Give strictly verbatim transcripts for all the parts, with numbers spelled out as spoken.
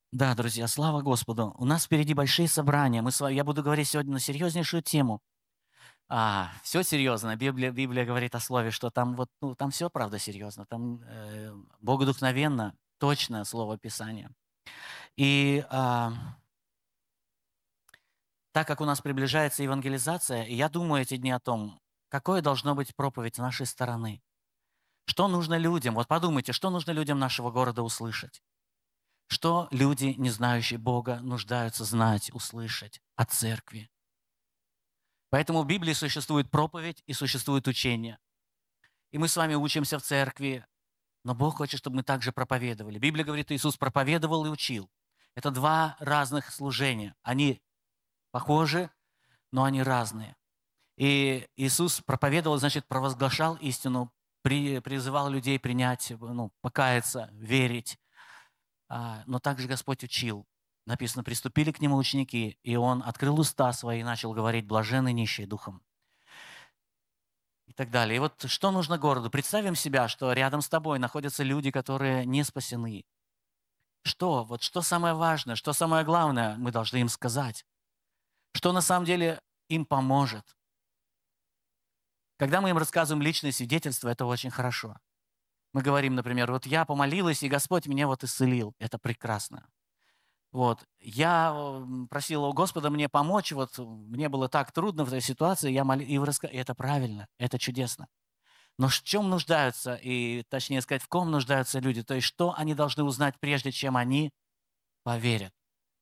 Да, друзья, слава Господу. У нас впереди большие собрания. Мы с вами, я буду говорить сегодня на серьезнейшую тему. А, все серьезно. Библия, Библия говорит о слове, что там вот, ну, там все правда серьезно. Там э, богодухновенно, точное слово Писания. И а, так как у нас приближается евангелизация, я думаю эти дни о том, какое должно быть проповедь с нашей стороны. Что нужно людям? Вот подумайте, что нужно людям нашего города услышать? Что люди, не знающие Бога, нуждаются знать, услышать о церкви? Поэтому в Библии существует проповедь и существует учение. И мы с вами учимся в церкви, но Бог хочет, чтобы мы также проповедовали. Библия говорит, Иисус проповедовал и учил. Это два разных служения. Они похожи, но они разные. И Иисус проповедовал, значит, провозглашал истину, при, призывал людей принять, ну, покаяться, верить. А, но также Господь учил. Написано, приступили к Нему ученики, и Он открыл уста свои и начал говорить, блаженны нищие духом. И так далее. И вот что нужно городу? Представим себя, что рядом с тобой находятся люди, которые не спасены. Что? Вот что самое важное, что самое главное мы должны им сказать? Что на самом деле им поможет? Когда мы им рассказываем личные свидетельства, это очень хорошо. Мы говорим, например, вот я помолилась, и Господь меня вот исцелил. Это прекрасно. Вот. Я м, просила у Господа мне помочь, вот мне было так трудно в этой ситуации, я молил, и, вы раска... и это правильно, это чудесно. Но в чем нуждаются, и точнее сказать, в ком нуждаются люди, то есть что они должны узнать, прежде чем они поверят.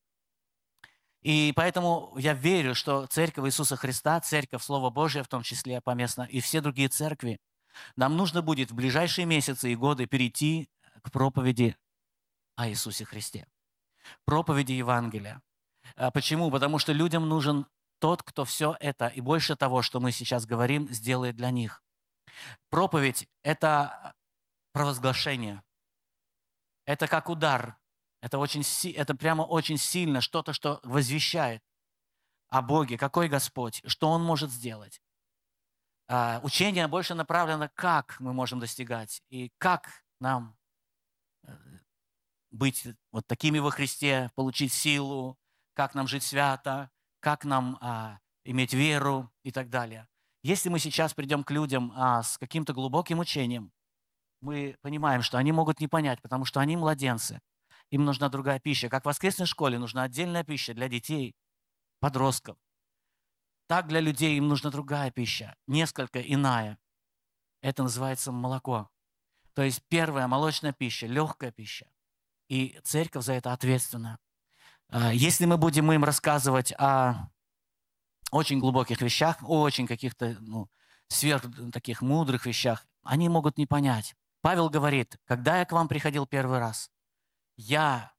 И поэтому я верю, что Церковь Иисуса Христа, Церковь Слова Божия в том числе поместно, и все другие церкви, нам нужно будет в ближайшие месяцы и годы перейти к проповеди о Иисусе Христе, проповеди Евангелия. А почему? Потому что людям нужен тот, кто все это и больше того, что мы сейчас говорим, сделает для них. Проповедь– это провозглашение. Это как удар. Это, очень, это прямо очень сильно что-то, что возвещает о Боге, какой Господь, что Он может сделать. А, учение больше направлено, как мы можем достигать и как нам э, быть вот такими во Христе, получить силу, как нам жить свято, как нам а, иметь веру и так далее. Если мы сейчас придем к людям а, с каким-то глубоким учением, мы понимаем, что они могут не понять, потому что они младенцы. Им нужна другая пища. Как в воскресной школе нужна отдельная пища для детей, подростков. Так для людей им нужна другая пища, несколько иная. Это называется молоко. То есть первая молочная пища, легкая пища. И церковь за это ответственна. А, Если мы будем им рассказывать о очень глубоких вещах, о очень каких-то ну, сверх таких мудрых вещах, они могут не понять. Павел говорит, когда я к вам приходил первый раз, я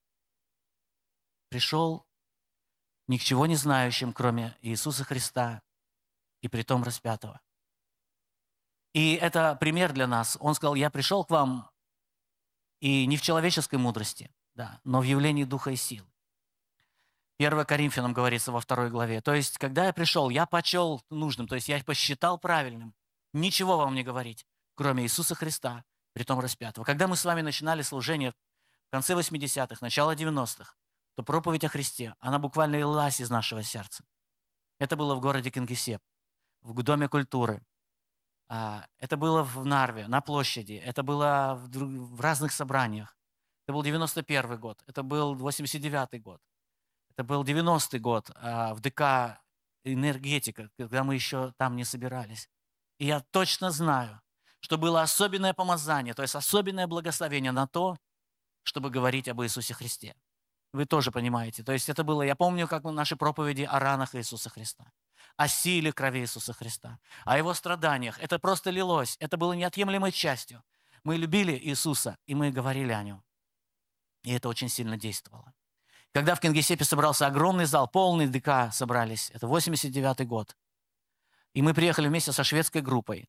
пришел ни к чего не знающим, кроме Иисуса Христа и притом распятого. И это пример для нас. Он сказал, я пришел к вам и не в человеческой мудрости, да, но в явлении Духа и силы. первое Коринфянам говорится во второй главе. То есть, когда я пришел, я почел нужным, то есть я посчитал правильным ничего вам не говорить, кроме Иисуса Христа, притом распятого. Когда мы с вами начинали служение в конце восьмидесятых, начало девяностых, то проповедь о Христе, она буквально лилась из нашего сердца. Это было в городе Кингисепп, в Доме культуры. А, Это было в Нарве, на площади. Это было в, друг- в разных собраниях. Это был девяносто первый год. Это был восемьдесят девятый год. Это был девяностый год а, в ДК «Энергетика», когда мы еще там не собирались. И я точно знаю, что было особенное помазание, то есть особенное благословение на то, чтобы говорить об Иисусе Христе. Вы тоже понимаете. То есть это было, я помню, как наши проповеди о ранах Иисуса Христа, о силе крови Иисуса Христа, о Его страданиях. Это просто лилось, это было неотъемлемой частью. Мы любили Иисуса, и мы говорили о Нем. И это очень сильно действовало. Когда в Кингисеппе собрался огромный зал, полный ДК собрались, это восемьдесят девятый год, и мы приехали вместе со шведской группой.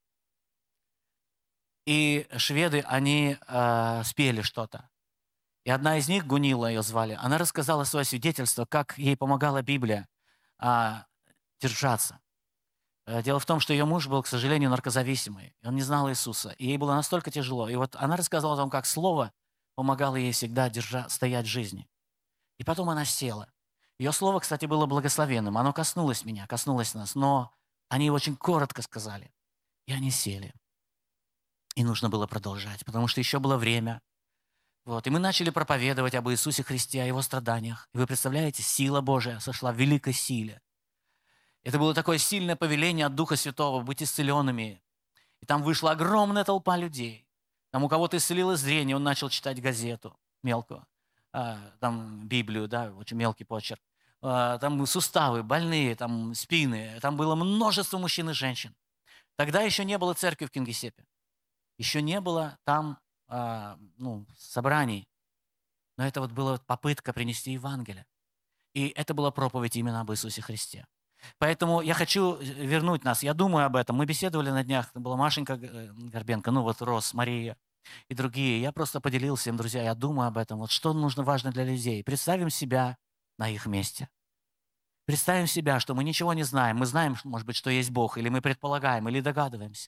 И шведы, они э, спели что-то. И одна из них, Гунила ее звали, она рассказала свое свидетельство, как ей помогала Библия а, держаться. Э, Дело в том, что ее муж был, к сожалению, наркозависимый. И он не знал Иисуса. И ей было настолько тяжело. И вот она рассказала о том, как Слово помогало ей всегда держа, стоять в жизни. И потом она села. Ее слово, кстати, было благословенным. Оно коснулось меня, коснулось нас. Но они очень коротко сказали. И они сели. И нужно было продолжать, потому что еще было время. Вот. И мы начали проповедовать об Иисусе Христе, о Его страданиях. И вы представляете, сила Божия сошла в великой силе. Это было такое сильное повеление от Духа Святого быть исцеленными. И там вышла огромная толпа людей. Там у кого-то исцелилось зрение, он начал читать газету мелкую, а, там Библию, да, очень мелкий почерк. А, там суставы, больные, там спины. Там было множество мужчин и женщин. Тогда еще не было церкви в Кингисеппе. Еще не было там а, ну, собраний. Но это вот была попытка принести Евангелие. И это была проповедь именно об Иисусе Христе. Поэтому я хочу вернуть нас. Я думаю об этом. Мы беседовали на днях. Это была Машенька Горбенко, ну вот Рос, Мария и другие. Я просто поделился им, друзья, я думаю об этом. Вот что нужно важно для людей. Представим себя на их месте. Представим себя, что мы ничего не знаем. Мы знаем, может быть, что есть Бог, или мы предполагаем, или догадываемся.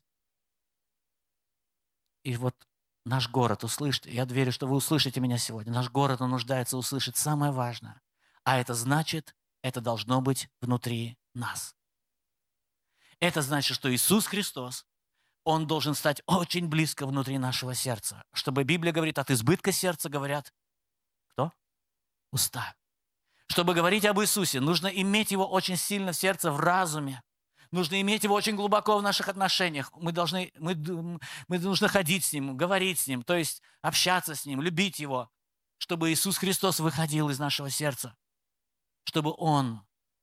И вот наш город услышит, я верю, что вы услышите меня сегодня, наш город, он нуждается услышать самое важное. А это значит, это должно быть внутри нас. Это значит, что Иисус Христос, Он должен стать очень близко внутри нашего сердца. Чтобы Библия говорит, от избытка сердца говорят, кто? Уста. Чтобы говорить об Иисусе, нужно иметь Его очень сильно в сердце, в разуме. Нужно иметь Его очень глубоко в наших отношениях. Мы должны, мы, мы нужно ходить с Ним, говорить с Ним, то есть общаться с Ним, любить Его, чтобы Иисус Христос выходил из нашего сердца, чтобы Он...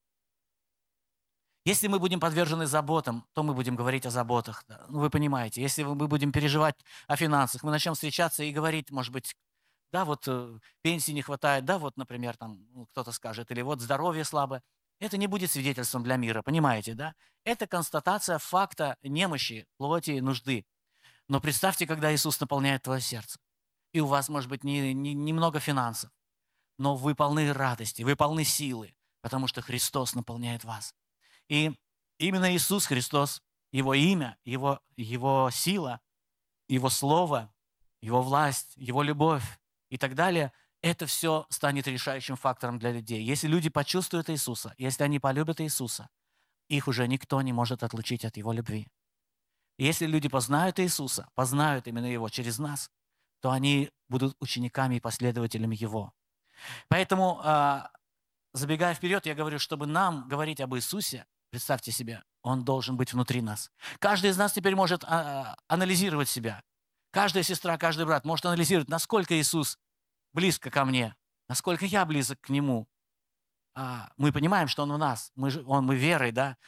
Если мы будем подвержены заботам, то мы будем говорить о заботах. Ну, вы понимаете, если мы будем переживать о финансах, мы начнем встречаться и говорить, может быть, да, вот э, пенсии не хватает, да, вот, например, там ну, кто-то скажет, или вот здоровье слабое. Это не будет свидетельством для мира, понимаете, да? Это констатация факта немощи, плоти, нужды. Но представьте, когда Иисус наполняет твое сердце, и у вас, может быть, не, не, немного финансов, но вы полны радости, вы полны силы, потому что Христос наполняет вас. И именно Иисус Христос, Его имя, Его, Его сила, Его Слово, Его власть, Его любовь и так далее, это все станет решающим фактором для людей. Если люди почувствуют Иисуса, если они полюбят Иисуса, их уже никто не может отлучить от Его любви. Если люди познают Иисуса, познают именно Его через нас, то они будут учениками и последователями Его. Поэтому, забегая вперед, я говорю, чтобы нам говорить об Иисусе, представьте себе, Он должен быть внутри нас. Каждый из нас теперь может анализировать себя. Каждая сестра, каждый брат может анализировать, насколько Иисус близко ко мне, насколько я близок к Нему. Мы понимаем, что Он в нас, мы, он, мы верой, да,